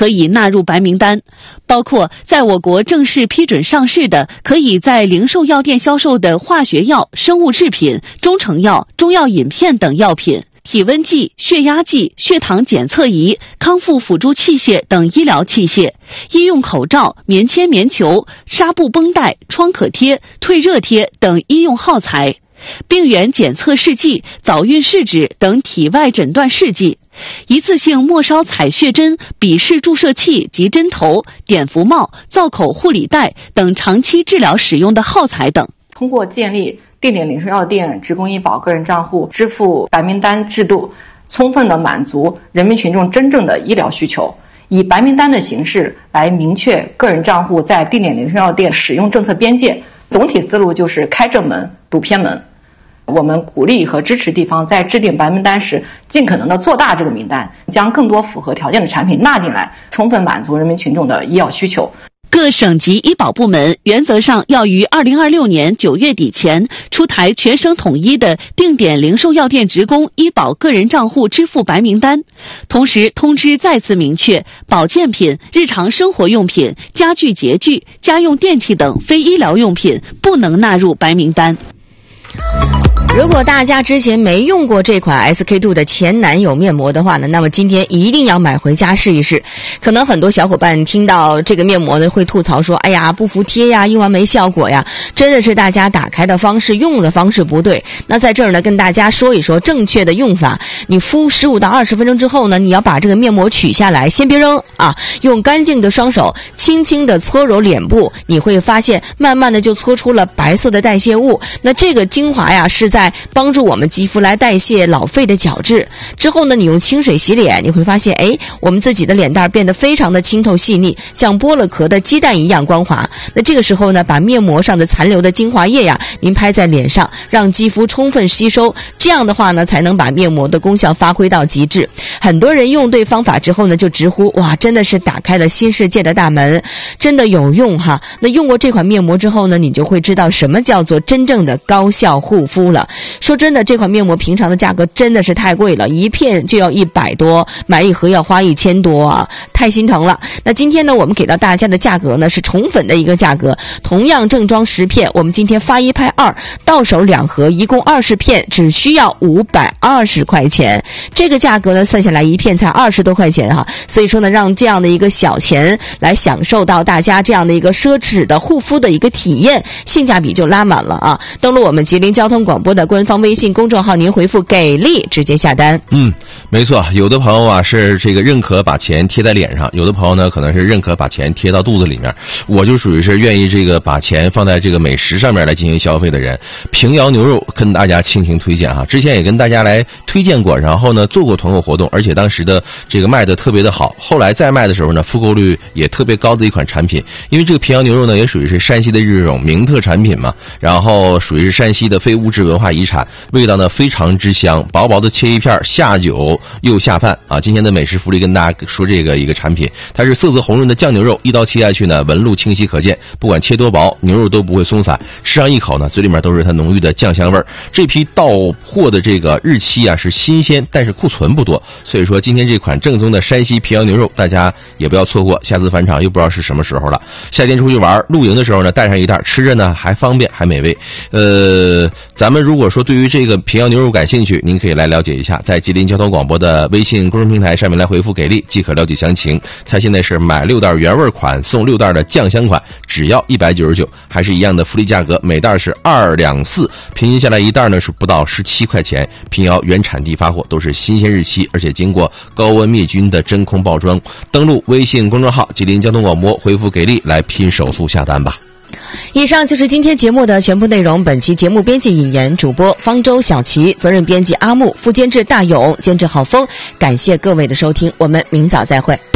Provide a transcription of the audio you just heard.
可以纳入白名单，包括在我国正式批准上市的可以在零售药店销售的化学药、生物制品、中成药、中药饮片等药品，体温计、血压计、血糖检测仪、康复辅助器械等医疗器械，医用口罩、棉签、棉球、纱布绷带、创可贴、退热贴等医用耗材，病原检测试剂、早孕试纸等体外诊断试剂，一次性末梢采血针、笔式注射器及针头、碘伏帽、造口护理带等长期治疗使用的耗材等。 通过建立定点零售药店职工医保个人账户支付白名单制度，充分地满足人民群众真正的医疗需求，以白名单的形式来明确个人账户在定点零售药店使用政策边界。总体思路就是开正门堵偏门。我们鼓励和支持地方在制定白名单时，尽可能的做大这个名单，将更多符合条件的产品纳进来，充分满足人民群众的医药需求。 各省级医保部门原则上要于2026年9月底前出台全省统一的定点零售药店职工医保个人账户支付白名单，同时通知再次明确，保健品、日常生活用品、家具洁具、家用电器等非医疗用品不能纳入白名单。 如果大家之前没用过这款 SK-II 的前男友面膜的话呢，那么今天一定要买回家试一试。可能很多小伙伴听到这个面膜呢会吐槽说，哎呀，不服帖呀，用完没效果呀，真的是大家打开的方式、用的方式不对。那在这儿呢跟大家说一说正确的用法。你敷15到20分钟之后呢，你要把这个面膜取下来，先别扔啊，用干净的双手轻轻的搓揉脸部，你会发现慢慢的就搓出了白色的代谢物。那这个精华呀是在帮助我们肌肤来代谢老废的角质。之后呢，你用清水洗脸，你会发现，我们自己的脸蛋变得非常的清透细腻，像剥了壳的鸡蛋一样光滑。那这个时候呢，把面膜上的残留的精华液呀，您拍在脸上，让肌肤充分吸收，这样的话呢，才能把面膜的功效发挥到极致。很多人用对方法之后呢，就直呼哇，真的是打开了新世界的大门，真的有用哈。那用过这款面膜之后呢，你就会知道什么叫做真正的高效护肤了。说真的，这款面膜平常的价格真的是太贵了，一片就要100多，买一盒要花1000多啊，太心疼了。那今天呢，我们给到大家的价格呢是宠粉的一个价格，同样正装10片，我们今天发1拍2，到手2盒，一共20片，只需要520块钱。这个价格呢，算下来一片才20多块钱哈，所以说呢，让这样的一个小钱来享受到大家这样的一个奢侈的护肤的一个体验，性价比就拉满了啊！登录我们吉林交通广播的官方微信公众号，您回复给力直接下单。 没错，有的朋友啊是这个认可把钱贴在脸上，有的朋友呢可能是认可把钱贴到肚子里面。我就属于是愿意这个把钱放在这个美食上面来进行消费的人。平遥牛肉跟大家倾情推荐哈，之前也跟大家来推荐过，然后呢做过团购活动，而且当时的这个卖的特别的好。后来再卖的时候呢，复购率也特别高的一款产品。因为这个平遥牛肉呢也属于是山西的这种名特产品嘛，然后属于是山西的非物质文化遗产，味道呢非常之香，薄薄的切一片，下酒又下饭啊！今天的美食福利跟大家说这个一个产品，它是色泽红润的酱牛肉，一刀切下去呢，纹路清晰可见，不管切多薄，牛肉都不会松散，吃上一口呢，嘴里面都是它浓郁的酱香味儿。这批到货的这个日期啊是新鲜，但是库存不多，所以说今天这款正宗的山西平遥牛肉，大家也不要错过，下次返场又不知道是什么时候了。夏天出去玩露营的时候呢，带上一袋，吃着呢还方便还美味。咱们如果说对于这个平遥牛肉感兴趣，您可以来了解一下，在吉林交通广播的微信公众平台上面来回复给力即可了解详情。它现在是买6袋原味款送6袋的酱香款，只要199，还是一样的福利价格，每袋是2两4，平均下来一袋呢是不到17块钱。平遥原产地发货，都是新鲜日期，而且经过高温灭菌的真空包装。登录微信公众号吉林交通广播，回复给力来拼手速下单吧。 以上就是今天节目的全部内容。本期节目编辑引言，主播方舟、小齐，责任编辑阿木，副监制大勇，监制郝峰。感谢各位的收听，我们明早再会。